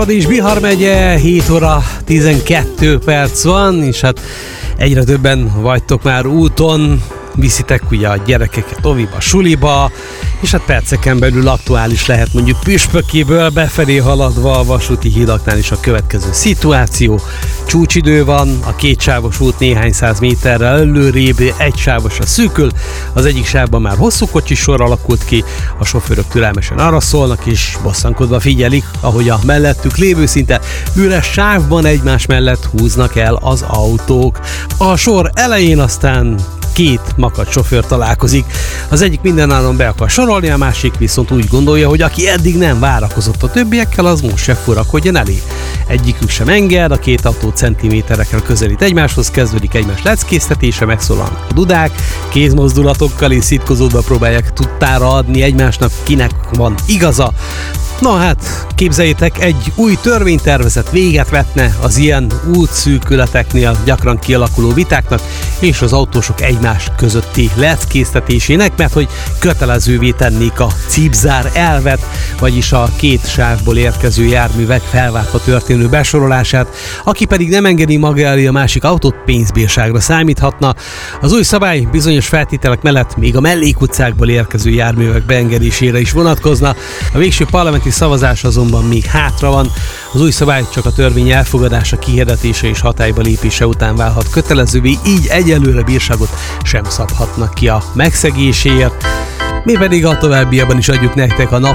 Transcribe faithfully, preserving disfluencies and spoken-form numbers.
És Bihar megye, hét óra tizenkét perc van, és hát egyre többen vagytok már úton, viszitek ugye a gyerekeket oviba, suliba, és hát perceken belül aktuális lehet mondjuk Püspökéből befelé haladva a vasúti hídaknál is a következő szituáció. Csúcsidő van, a kétsávos út néhány száz méterrel előrébb egysávosra szűkül, az egyik sávban már hosszú kocsis sor alakult ki, a sofőrök türelmesen arra szólnak és bosszankodva figyelik, ahogy a mellettük lévő szinte üres sávban egymás mellett húznak el az autók. A sor elején aztán két makacs sofőr találkozik. Az egyik mindenáron be akar sorolni, a másik viszont úgy gondolja, hogy aki eddig nem várakozott a többiekkel, az most se furakodjon elé. Egyikük sem enged, a két autó centiméterekkel közelít egymáshoz, kezdődik egymás leckésztetése, megszólalnak a dudák, kézmozdulatokkal és szitkozódva próbálják tudtára adni egymásnak, kinek van igaza. Na hát, képzeljétek, egy új törvénytervezet véget vetne az ilyen útszűkületeknél gyakran kialakuló vitáknak és az autósok egymás közötti leckésztetésének, mert hogy kötelezővé tennék a cipzár elvet, vagyis a két sávból érkező járművek felváltva történő besorolását, aki pedig nem engedi maga elé a másik autót, pénzbírságra számíthatna. Az új szabály bizonyos feltételek mellett még a mellékutcákból érkező járművek beengedésére is vonatkozna. A végső parlamenti szavazás azonban még hátra van. Az új szabály csak a törvény elfogadása, kihirdetése és hatályba lépése után válhat kötelezővé, így egyelőre bírságot sem szabhatnak ki a megszegéséért. Mi pedig a továbbiakban is adjuk nektek a nap